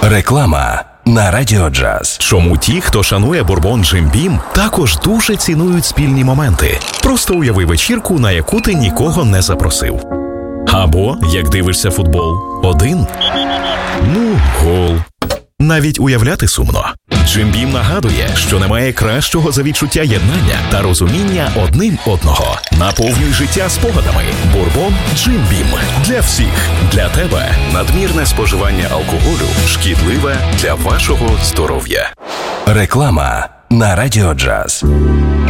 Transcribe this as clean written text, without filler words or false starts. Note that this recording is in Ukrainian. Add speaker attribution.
Speaker 1: Реклама на Радіо Джаз.
Speaker 2: Чому ті, хто шанує бурбон Jim Beam, також дуже цінують спільні моменти? Просто уяви вечірку, на яку ти нікого не запросив. Або, як дивишся футбол, один. Гол. Навіть уявляти сумно. Jim Beam нагадує, що немає кращого за відчуття єднання та розуміння одним одного. Наповнюй життя спогадами. Бурбон Jim Beam. Для всіх. Для тебе. Надмірне споживання алкоголю шкідливе для вашого здоров'я.
Speaker 1: Реклама на Радіо Джаз.